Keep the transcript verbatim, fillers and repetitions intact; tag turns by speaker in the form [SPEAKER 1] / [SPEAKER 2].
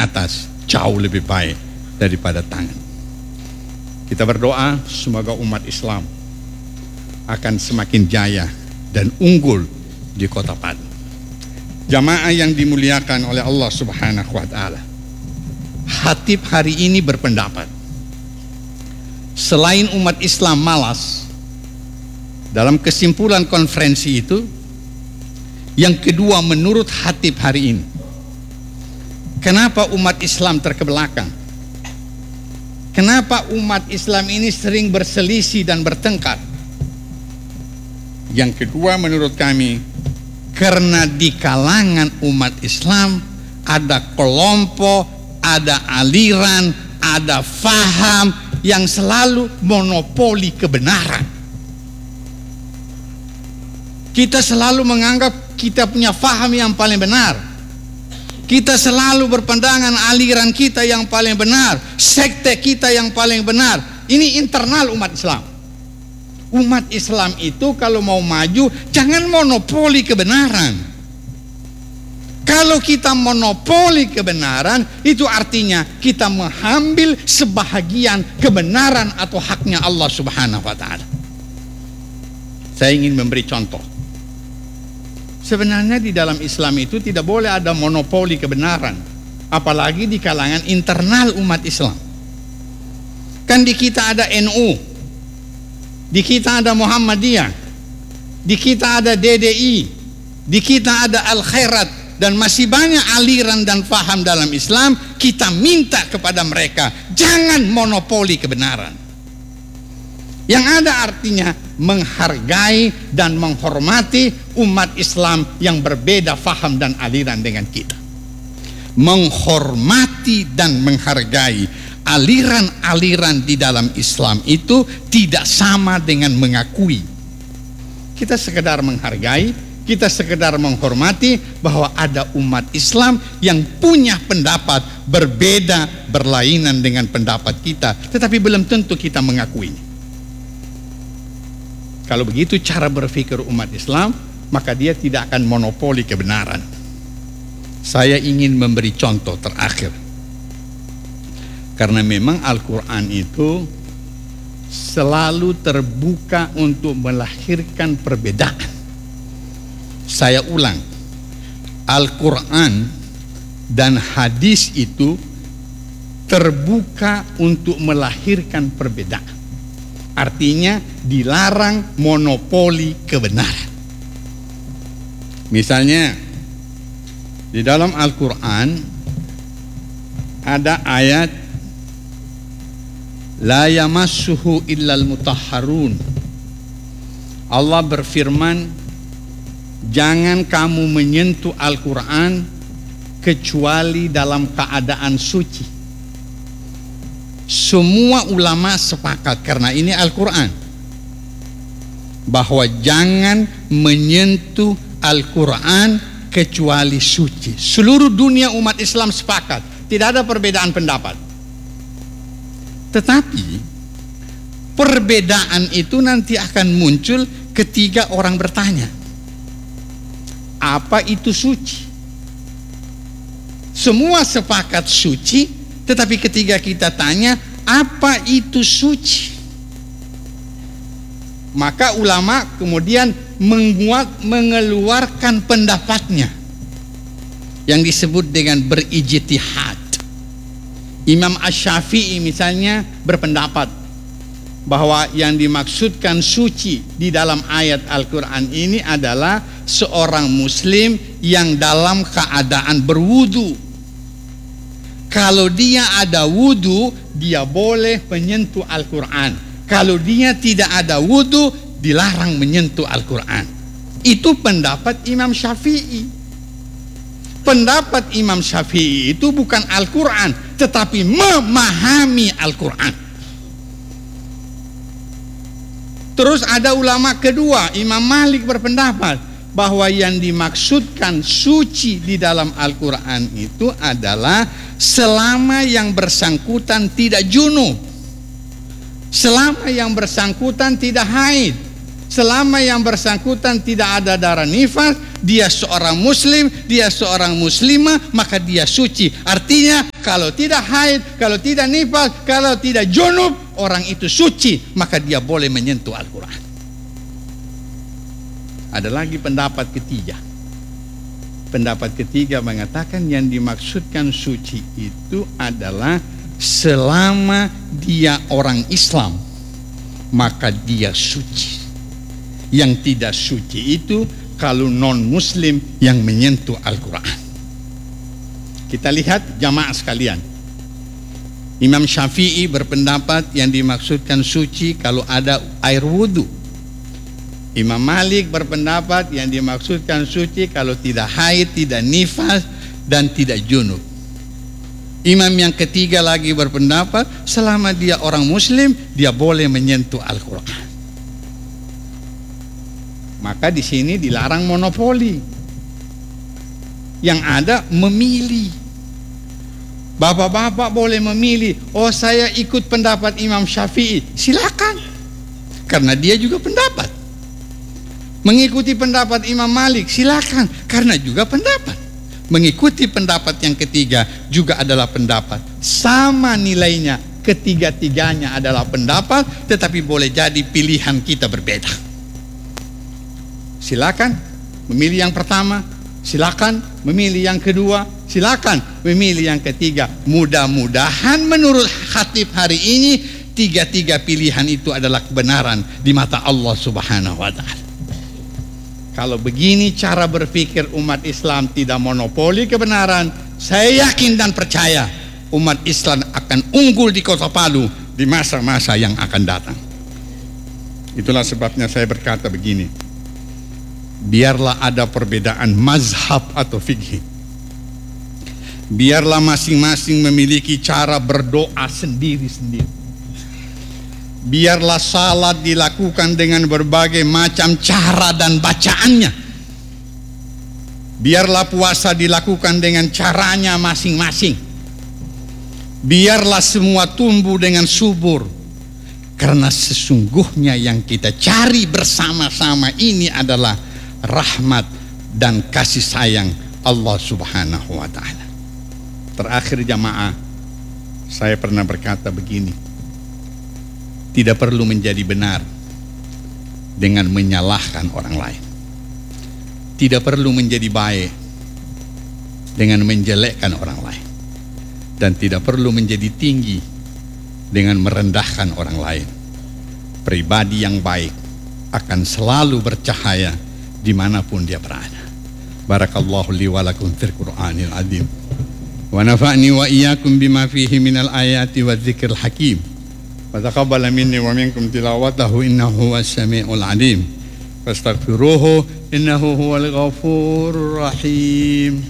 [SPEAKER 1] atas jauh lebih baik daripada tangan. Kita berdoa semoga umat Islam akan semakin jaya dan unggul di Kota Palu. Jamaah yang dimuliakan oleh Allah Subhanahu wa taala. Khatib hari ini berpendapat selain umat Islam malas, dalam kesimpulan konferensi itu, yang kedua menurut khatib hari ini, kenapa umat Islam terkebelakang? Kenapa umat Islam ini sering berselisih dan bertengkar? Yang kedua menurut kami, karena di kalangan umat Islam ada kelompok, ada aliran, ada faham yang selalu monopoli kebenaran. Kita selalu menganggap kita punya faham yang paling benar. Kita selalu berpandangan aliran kita yang paling benar, sekte kita yang paling benar. Ini internal umat Islam. Umat Islam itu kalau mau maju jangan monopoli kebenaran. Kalau kita monopoli kebenaran, itu artinya kita mengambil sebahagian kebenaran atau haknya Allah Subhanahu wa taala. Saya ingin memberi contoh. Sebenarnya di dalam Islam itu tidak boleh ada monopoli kebenaran, apalagi di kalangan internal umat Islam. Kan di kita ada N U, di kita ada Muhammadiyah, di kita ada D D I, di kita ada Al Khairat, dan masih banyak aliran dan faham dalam Islam. Kita minta kepada mereka jangan monopoli kebenaran. Yang ada artinya menghargai dan menghormati umat Islam yang berbeda faham dan aliran dengan kita. Menghormati dan menghargai aliran-aliran di dalam Islam itu tidak sama dengan mengakui. Kita sekedar menghargai, kita sekedar menghormati bahwa ada umat Islam yang punya pendapat berbeda, berlainan dengan pendapat kita, tetapi belum tentu kita mengakuinya. Kalau begitu cara berpikir umat Islam, maka dia tidak akan monopoli kebenaran. Saya ingin memberi contoh terakhir. Karena memang Al-Quran itu selalu terbuka untuk melahirkan perbedaan. Saya ulang, Al-Quran dan hadis itu terbuka untuk melahirkan perbedaan. Artinya dilarang monopoli kebenaran. Misalnya di dalam Al-Quran ada ayat la yamassuhu illal mutahharun. Allah berfirman, jangan kamu menyentuh Al-Quran kecuali dalam keadaan suci. Semua ulama sepakat, karena ini Al-Quran, bahwa jangan menyentuh Al-Quran kecuali suci. Seluruh dunia umat Islam sepakat, tidak ada perbedaan pendapat. Tetapi perbedaan itu nanti akan muncul ketika orang bertanya, apa itu suci? Semua sepakat suci, tetapi ketika kita tanya apa itu suci, maka ulama kemudian menguat, mengeluarkan pendapatnya yang disebut dengan berijtihad. Imam Asy-Syafi'i misalnya berpendapat bahwa yang dimaksudkan suci di dalam ayat Al-Quran ini adalah seorang muslim yang dalam keadaan berwudu. Kalau dia ada wudu, dia boleh menyentuh Al-Quran. Kalau dia tidak ada wudu, dilarang menyentuh Al-Quran. Itu pendapat Imam Syafi'i. Pendapat Imam Syafi'i itu bukan Al-Quran, tetapi memahami Al-Quran. Terus ada ulama kedua, Imam Malik berpendapat bahwa yang dimaksudkan suci di dalam Al-Quran itu adalah selama yang bersangkutan tidak junub, selama yang bersangkutan tidak haid, selama yang bersangkutan tidak ada darah nifas, dia seorang muslim, dia seorang muslimah, maka dia suci. Artinya kalau tidak haid, kalau tidak nifas, kalau tidak junub, orang itu suci, maka dia boleh menyentuh Al-Quran. Ada lagi pendapat ketiga. Pendapat ketiga mengatakan yang dimaksudkan suci itu adalah selama dia orang Islam, maka dia suci. Yang tidak suci itu kalau non-muslim yang menyentuh Al-Quran. Kita lihat jamaah sekalian. Imam Syafi'i berpendapat yang dimaksudkan suci kalau ada air wudhu. Imam Malik berpendapat yang dimaksudkan suci kalau tidak haid, tidak nifas, dan tidak junub. Imam yang ketiga lagi berpendapat selama dia orang muslim, dia boleh menyentuh Al-Quran. Maka di sini dilarang monopoli. Yang ada memilih. Bapak-bapak boleh memilih, oh saya ikut pendapat Imam Syafi'i, silakan, karena dia juga pendapat. Mengikuti pendapat Imam Malik, silakan, karena juga pendapat. Mengikuti pendapat yang ketiga juga adalah pendapat, sama nilainya, ketiga-tiganya adalah pendapat, tetapi boleh jadi pilihan kita berbeda. Silakan memilih yang pertama, silakan memilih yang kedua, silakan memilih yang ketiga. Mudah-mudahan menurut khatib hari ini tiga-tiga pilihan itu adalah kebenaran di mata Allah Subhanahu wa taala. Kalau begini cara berpikir umat Islam tidak monopoli kebenaran, saya yakin dan percaya umat Islam akan unggul di Kota Palu di masa-masa yang akan datang. Itulah sebabnya saya berkata begini, biarlah ada perbedaan mazhab atau fikih, biarlah masing-masing memiliki cara berdoa sendiri-sendiri, biarlah salat dilakukan dengan berbagai macam cara dan bacaannya, biarlah puasa dilakukan dengan caranya masing-masing, biarlah semua tumbuh dengan subur, karena sesungguhnya yang kita cari bersama-sama ini adalah rahmat dan kasih sayang Allah Subhanahu wa taala. Terakhir jamaah, saya pernah berkata begini, tidak perlu menjadi benar dengan menyalahkan orang lain. Tidak perlu menjadi baik dengan menjelekkan orang lain. Dan tidak perlu menjadi tinggi dengan merendahkan orang lain. Pribadi yang baik akan selalu bercahaya dimanapun dia berada. Barakallahu li wa lakum fil Qur'anil azim. Wa nafa'ni wa iyyakum bima fihi minal ayati wa dzikril hakim. Wa taqabbala minni wa minkum tilawatahu innahu huwas samiul alim. Fastaghfiruhu innahu huwal ghafurur rahim.